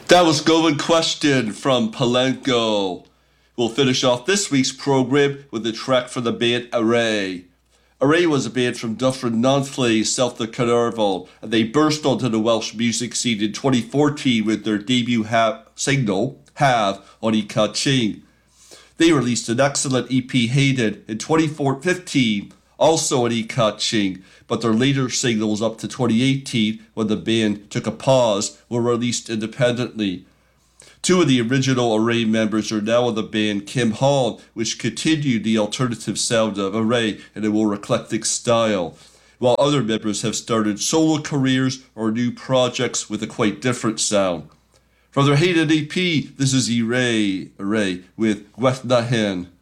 That was Going Question from Palenko. We'll finish off this week's program with a track from the band Array. Array was a band from Dufferin Nanthley, South of Carnarvon, and they burst onto the Welsh music scene in 2014 with their debut single, Have, on Ica Ching. They released an excellent EP, Hayden, in 2015, also on Ica Ching, but their later singles up to 2018, when the band took a pause, were released independently. Two of the original Array members are now in the band Kim Hall, which continued the alternative sound of Array in a more eclectic style, while other members have started solo careers or new projects with a quite different sound. From their Hayden EP, this is Array with Gwethnahen.